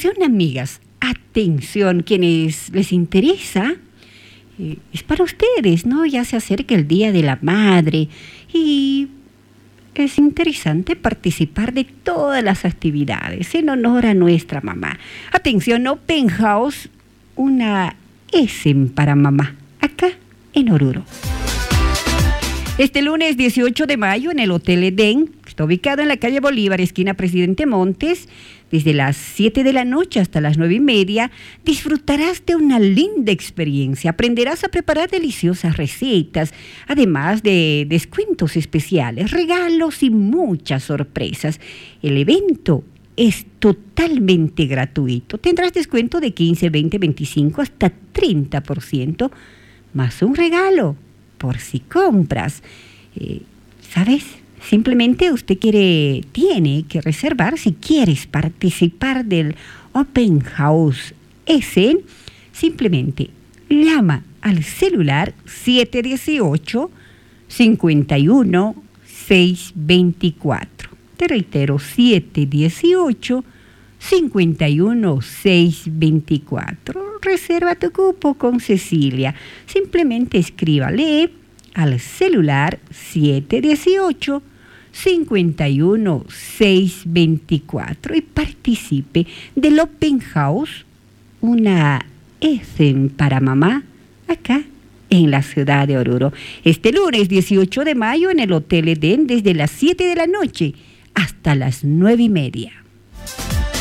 Atención, amigas, atención, quienes les interesa, es para ustedes, ¿no? Ya se acerca el Día de la Madre y es interesante participar de todas las actividades en honor a nuestra mamá. Atención, Open House, una Essen para mamá, acá en Oruro. Este lunes 18 de mayo en el Hotel Edén, que está ubicado en la calle Bolívar, esquina Presidente Montes, desde las 7 de la noche hasta las 9:30, disfrutarás de una linda experiencia. Aprenderás a preparar deliciosas recetas, además de descuentos especiales, regalos y muchas sorpresas. El evento es totalmente gratuito. Tendrás descuento de 15, 20, 25 hasta 30%, más un regalo por si compras. ¿Sabes? Simplemente usted tiene que reservar si quieres participar del Open House Essen. Simplemente llama al celular 718-51-624. Te reitero, 718-51-624. Reserva tu cupo con Cecilia. Simplemente escríbale al celular 718-51-624 y participe del Open House, una Essen para mamá, acá en la ciudad de Oruro. Este lunes 18 de mayo en el Hotel Edén desde las 7 de la noche hasta las 9:30.